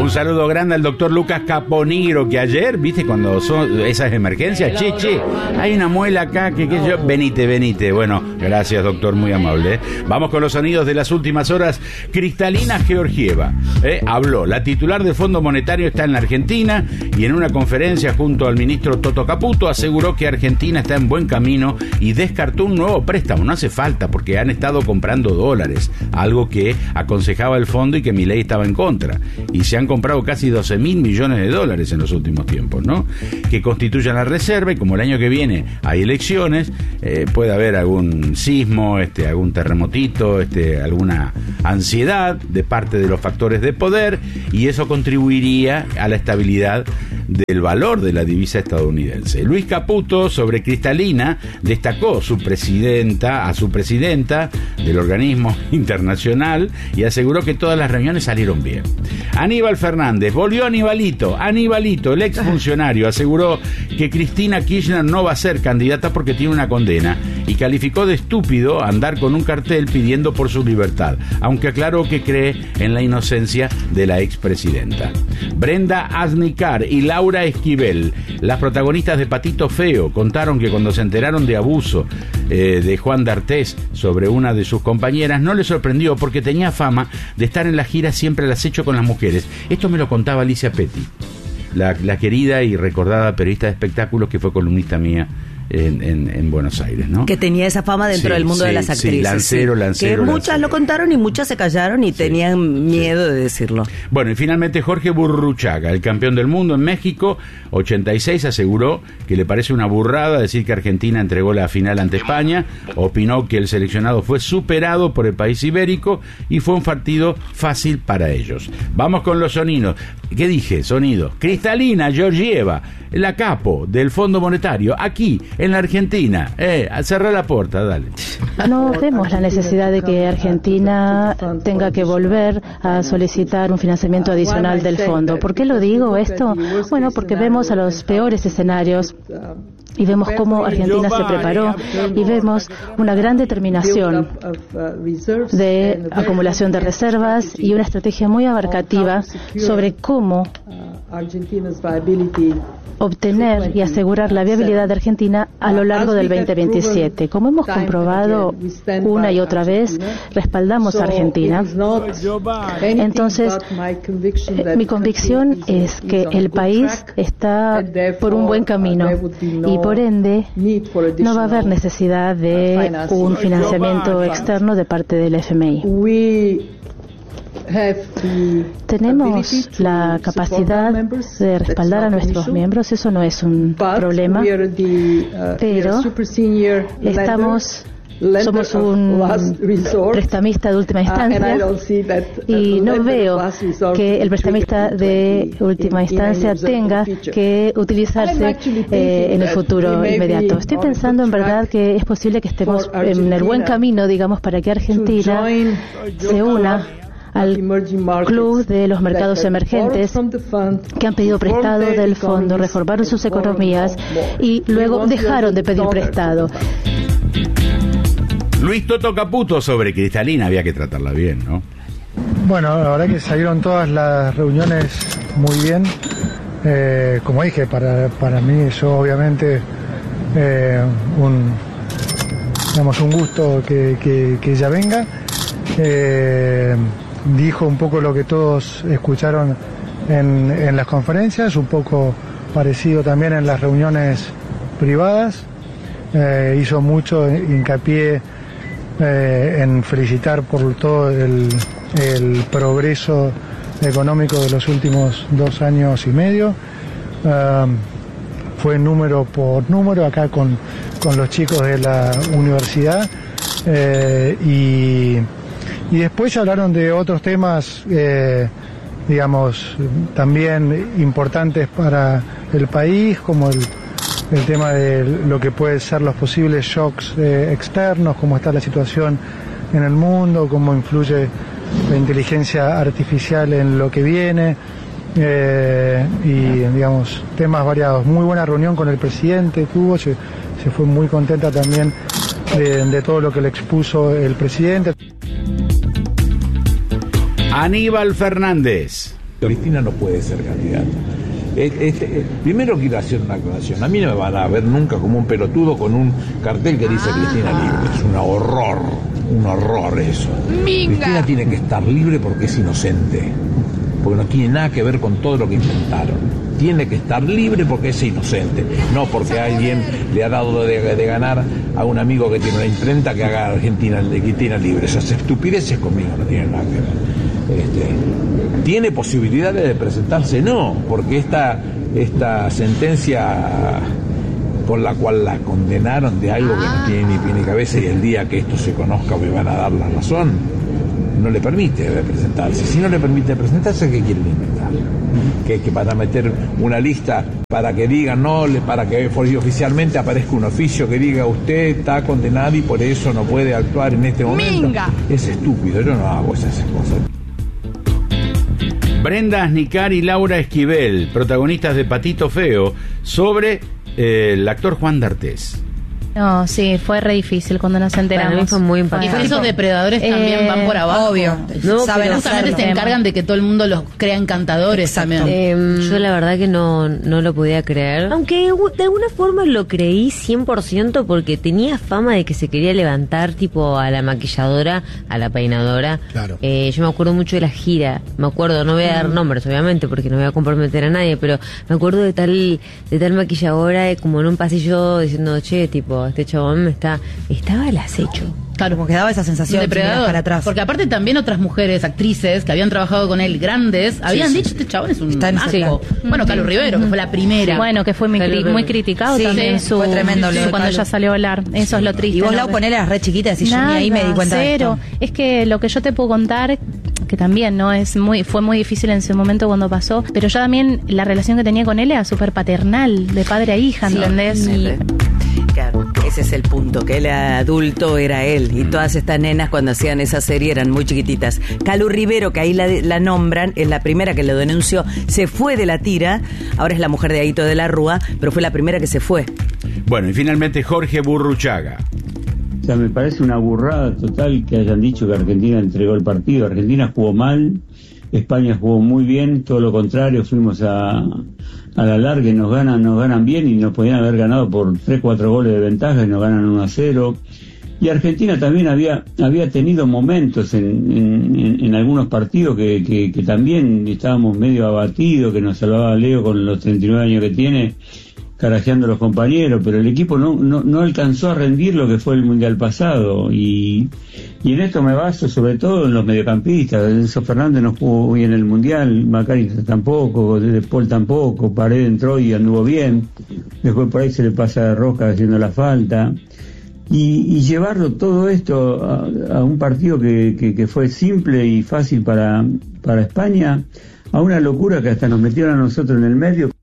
Un saludo grande al doctor Lucas Caponigro, que ayer, viste, cuando son esas emergencias, che, hay una muela acá, que yo, venite. Bueno, gracias, doctor, muy amable. Vamos con los sonidos de las últimas horas. Kristalina Georgieva habló. La titular del Fondo Monetario está en la Argentina y en una conferencia junto al ministro Toto Caputo aseguró que Argentina está en buen camino y descartó un nuevo préstamo. No hace falta porque han estado comprando dólares, algo que aconsejaba el fondo y que Milei estaba en contra. Y se han comprado casi 12.000 millones de dólares en los últimos tiempos, ¿no? Que constituyan la reserva, y como el año que viene hay elecciones, puede haber algún sismo, algún terremotito, alguna ansiedad de parte de los factores de poder, y eso contribuiría a la estabilidad del valor de la divisa estadounidense. Luis Caputo, sobre Kristalina, destacó a su presidenta del organismo internacional y aseguró que todas las reuniones salieron bien. Aníbal Fernández, volvió Aníbalito, el exfuncionario, aseguró que Cristina Kirchner no va a ser candidata porque tiene una condena y calificó de estúpido andar con un cartel pidiendo por su libertad, aunque aclaró que cree en la inocencia de la expresidenta. Brenda Asnicar y Laura Esquivel, las protagonistas de Patito Feo, contaron que cuando se enteraron de abuso de Juan D'Artés sobre una de sus compañeras, no les sorprendió porque tenía fama de estar en la gira siempre al acecho con las mujeres. Esto me lo contaba Alicia Petty, la querida y recordada periodista de espectáculos que fue columnista mía en Buenos Aires, ¿no? Que tenía esa fama dentro del mundo de las actrices. Lancero. Que muchas lo contaron y muchas se callaron y tenían miedo de decirlo. Bueno, y finalmente Jorge Burruchaga, el campeón del mundo en México, 86, aseguró que le parece una burrada decir que Argentina entregó la final ante España. Opinó que el seleccionado fue superado por el país ibérico y fue un partido fácil para ellos. Vamos con los sonidos. ¿Qué dije? Sonidos. Kristalina Georgieva, la capo del Fondo Monetario, aquí en la Argentina. Cerrá la puerta, dale. No vemos la necesidad de que Argentina tenga que volver a solicitar un financiamiento adicional del fondo. ¿Por qué lo digo esto? Bueno, porque vemos a los peores escenarios y vemos cómo Argentina se preparó y vemos una gran determinación de acumulación de reservas y una estrategia muy abarcativa sobre cómo obtener y asegurar la viabilidad de Argentina a lo largo del 2027. Como hemos comprobado una y otra vez, respaldamos a Argentina. Entonces, mi convicción es que el país está por un buen camino y por ende no va a haber necesidad de un financiamiento externo de parte del FMI. Tenemos la capacidad de respaldar a nuestros miembros, eso no es un problema, pero somos un prestamista de última instancia y no veo que el prestamista de última instancia tenga que utilizarse en el futuro inmediato. Estoy pensando en verdad que es posible que estemos en el buen camino, digamos, para que Argentina se una al club de los mercados emergentes que han pedido prestado del fondo, reformaron sus economías y luego dejaron de pedir prestado. Luis Toto Caputo, sobre Kristalina, había que tratarla bien, ¿no? Bueno, la verdad que salieron todas las reuniones muy bien. Como dije, para mí eso obviamente un gusto que ella venga. Dijo un poco lo que todos escucharon en las conferencias, un poco parecido también en las reuniones privadas. Hizo mucho hincapié en felicitar por todo el progreso económico de los últimos 2 años y medio. Fue número por número acá con los chicos de la universidad y después hablaron de otros temas, digamos, también importantes para el país, como el tema de lo que pueden ser los posibles shocks externos, cómo está la situación en el mundo, cómo influye la inteligencia artificial en lo que viene, y digamos, temas variados. Muy buena reunión con el presidente tuvo, se fue muy contenta también de todo lo que le expuso el presidente. Aníbal Fernández. Cristina no puede ser candidata. Primero quiero hacer una aclaración. A mí no me van a ver nunca como un pelotudo con un cartel que dice Cristina libre. Es un horror eso. ¡Minga! Cristina tiene que estar libre porque es inocente, porque no tiene nada que ver con todo lo que intentaron. Tiene que estar libre porque es inocente, no porque alguien le ha dado de ganar a un amigo que tiene una imprenta que haga Argentina libre. Esas estupideces conmigo no tienen nada que ver. ¿Tiene posibilidades de presentarse? No, porque esta sentencia por la cual la condenaron de algo que no tiene ni pie ni cabeza, y el día que esto se conozca me van a dar la razón, no le permite presentarse. Si no le permite presentarse, ¿qué quieren inventar? Que para meter una lista para que digan, no, para que oficialmente aparezca un oficio que diga usted está condenado y por eso no puede actuar en este momento. ¡Minga! Es estúpido, yo no hago esas cosas. Brenda Asnicar y Laura Esquivel, protagonistas de Patito Feo, sobre el actor Juan D'Artés. No, sí, fue re difícil cuando nos enteramos. Para mí fue muy impactante. Y esos depredadores también van por abajo. Obvio. No, saben, justamente se encargan de que todo el mundo los crea encantadores. Exacto. También. Yo la verdad que no lo podía creer. Aunque de alguna forma lo creí 100% porque tenía fama de que se quería levantar tipo a la maquilladora, a la peinadora. Claro. Yo me acuerdo mucho de la gira. Me acuerdo, no voy a dar nombres obviamente porque no voy a comprometer a nadie, pero me acuerdo de tal maquilladora como en un pasillo diciendo, che, tipo, este chabón estaba al acecho. Claro, porque daba esa sensación de depredador para atrás. Porque aparte también otras mujeres, actrices que habían trabajado con él, grandes, habían dicho, este chabón es un asco. Bueno, Calu Rivero, que fue la primera. Bueno, que fue muy criticado también. Fue tremendo cuando ella salió a hablar. Eso es lo triste. Y vos, Lau, ponele las re chiquitas y yo ni ahí me di cuenta de esto. Es que lo que yo te puedo contar, que también no fue muy difícil en ese momento cuando pasó, pero yo también la relación que tenía con él era súper paternal, de padre a hija, ¿entendés? Claro, ese es el punto, que el adulto era él y todas estas nenas cuando hacían esa serie eran muy chiquititas. Calu Rivero, que ahí la nombran, es la primera que lo denunció, se fue de la tira, ahora es la mujer de Aito de la Rúa, pero fue la primera que se fue. Bueno, y finalmente Jorge Burruchaga. O sea, me parece una burrada total que hayan dicho que Argentina entregó el partido. Argentina jugó mal, España jugó muy bien, todo lo contrario, fuimos a la larga y nos ganan bien y nos podían haber ganado por 3-4 goles de ventaja y nos ganan 1-0. Y Argentina también había tenido momentos en algunos partidos que también estábamos medio abatidos, que nos salvaba Leo con los 39 años que tiene, carajeando a los compañeros, pero el equipo no alcanzó a rendir lo que fue el Mundial pasado, y en esto me baso sobre todo en los mediocampistas. Enzo Fernández no jugó bien el Mundial, Macari tampoco, De Paul tampoco, Paredes entró y anduvo bien, después por ahí se le pasa de rosca haciendo la falta, y llevarlo todo esto a un partido que fue simple y fácil para España, a una locura que hasta nos metieron a nosotros en el medio.